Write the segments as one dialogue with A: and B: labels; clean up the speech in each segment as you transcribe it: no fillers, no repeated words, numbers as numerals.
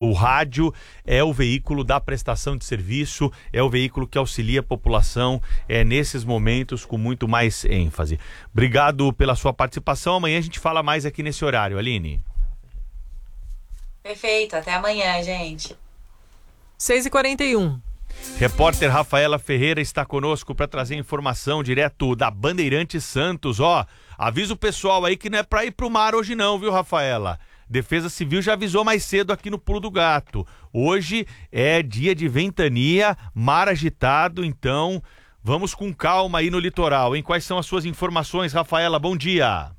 A: o rádio é o veículo da prestação de serviço, é o veículo que auxilia a população nesses momentos com muito mais ênfase. Obrigado pela sua participação. Amanhã a gente fala mais aqui nesse horário, Aline.
B: Perfeito, até amanhã, gente.
C: 6h41.
A: Repórter Rafaela Ferreira está conosco para trazer informação direto da Bandeirantes Santos. Avisa o pessoal aí que não é para ir pro mar hoje não, viu, Rafaela? Defesa Civil já avisou mais cedo aqui no Pulo do Gato. Hoje é dia de ventania, mar agitado, então vamos com calma aí no litoral, hein? Quais são as suas informações, Rafaela? Bom dia.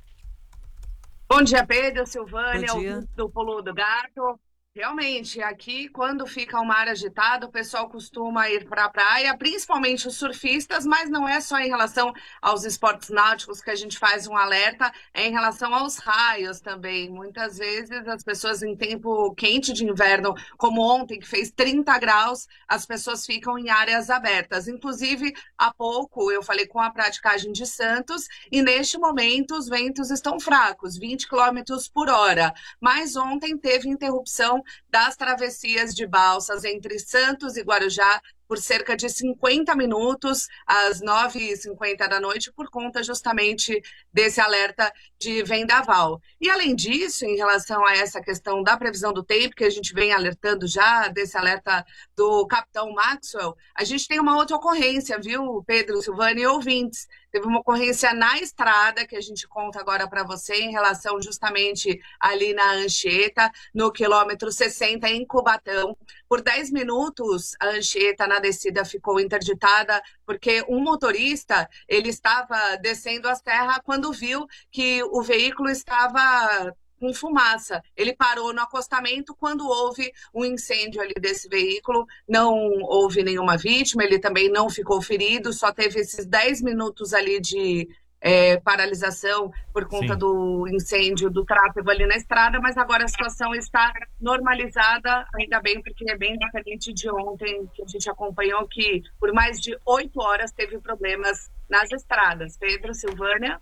D: Bom dia, Pedro, Silvânia,
C: Bom dia.
D: do Pulo do Gato. Realmente, aqui, quando fica o mar agitado, o pessoal costuma ir para a praia, principalmente os surfistas, mas não é só em relação aos esportes náuticos que a gente faz um alerta, é em relação aos raios também. Muitas vezes as pessoas em tempo quente de inverno, como ontem, que fez 30 graus, as pessoas ficam em áreas abertas. Inclusive, há pouco eu falei com a praticagem de Santos e neste momento os ventos estão fracos, 20 km por hora. Mas ontem teve interrupção das travessias de balsas entre Santos e Guarujá por cerca de 50 minutos, às 9h50 da noite, por conta justamente desse alerta de vendaval. E além disso, em relação a essa questão da previsão do tempo, que a gente vem alertando já, desse alerta do capitão Maxwell, a gente tem uma outra ocorrência, viu, Pedro, Silvânia e ouvintes? Teve uma ocorrência na estrada, que a gente conta agora para você, em relação justamente ali na Anchieta, no quilômetro 60, em Cubatão. Por 10 minutos, a Anchieta na descida ficou interditada, porque um motorista, ele estava descendo a serra quando viu que o veículo estava com fumaça. Ele parou no acostamento quando houve um incêndio ali desse veículo, não houve nenhuma vítima, ele também não ficou ferido, só teve esses 10 minutos ali de paralisação por conta do incêndio do tráfego ali na estrada, mas agora a situação está normalizada, ainda bem, porque é bem diferente de ontem, que a gente acompanhou que por mais de 8 horas teve problemas nas estradas. Pedro, Silvânia.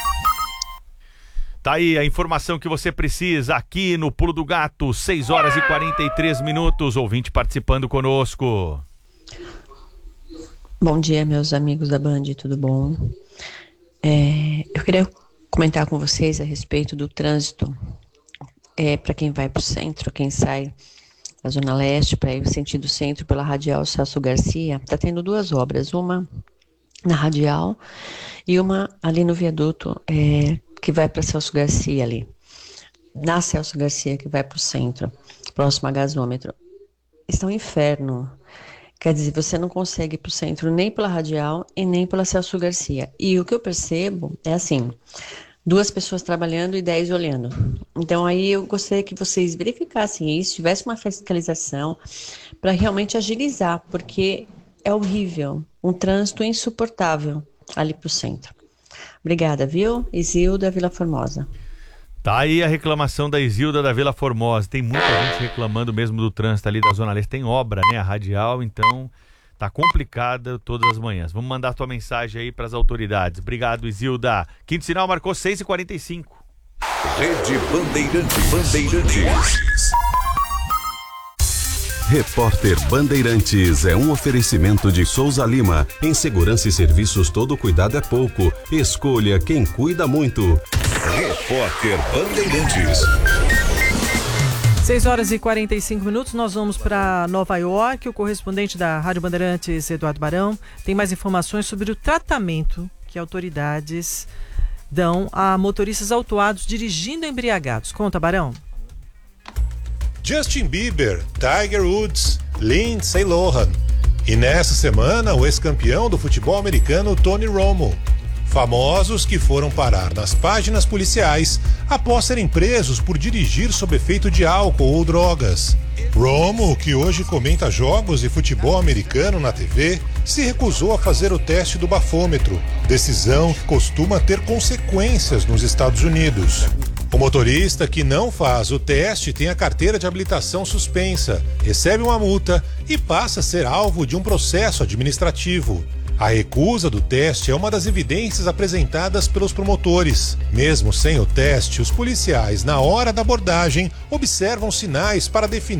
A: Tá aí a informação que você precisa aqui no Pulo do Gato, 6h43, ouvinte participando conosco.
E: Bom dia, meus amigos da Band, tudo bom? Eu queria comentar com vocês a respeito do trânsito para quem vai para o centro, quem sai da Zona Leste para ir sentido centro pela Radial Celso Garcia. Está tendo 2 obras, uma na Radial e uma ali no viaduto que vai para Celso Garcia ali. Na Celso Garcia, que vai para o centro, próximo a gasômetro. Está um inferno. Quer dizer, você não consegue ir para o centro nem pela Radial e nem pela Celso Garcia. E o que eu percebo é assim, 2 pessoas trabalhando e 10 olhando. Então aí eu gostaria que vocês verificassem isso, tivesse uma fiscalização para realmente agilizar, porque é horrível, um trânsito insuportável ali para o centro. Obrigada, viu? Isilda, Vila Formosa.
A: Tá aí a reclamação da Isilda da Vila Formosa. Tem muita gente reclamando mesmo do trânsito ali da Zona Leste. Tem obra, né? A Radial, então tá complicada todas as manhãs. Vamos mandar tua mensagem aí para as autoridades. Obrigado, Isilda. Quinto sinal marcou 6h45.
F: Rede Bandeirantes. Repórter Bandeirantes é um oferecimento de Souza Lima. Em segurança e serviços, todo cuidado é pouco. Escolha quem cuida muito. Repórter Bandeirantes.
C: 6h45, nós vamos para Nova York. O correspondente da Rádio Bandeirantes, Eduardo Barão, tem mais informações sobre o tratamento que autoridades dão a motoristas autuados dirigindo embriagados. Conta, Barão.
G: Justin Bieber, Tiger Woods, Lindsay Lohan. E nessa semana, o ex-campeão do futebol americano Tony Romo. Famosos que foram parar nas páginas policiais após serem presos por dirigir sob efeito de álcool ou drogas. Romo, que hoje comenta jogos de futebol americano na TV, se recusou a fazer o teste do bafômetro, decisão que costuma ter consequências nos Estados Unidos. O motorista que não faz o teste tem a carteira de habilitação suspensa, recebe uma multa e passa a ser alvo de um processo administrativo. A recusa do teste é uma das evidências apresentadas pelos promotores. Mesmo sem o teste, os policiais, na hora da abordagem, observam sinais para definir